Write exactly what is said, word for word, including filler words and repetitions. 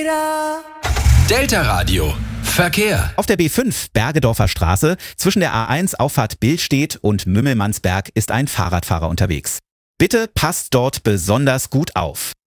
Delta Radio. Verkehr. Auf der B fünf Bergedorfer Straße zwischen der A eins Auffahrt Billstedt und Mümmelmannsberg ist ein Fahrradfahrer unterwegs. Bitte passt dort besonders gut auf.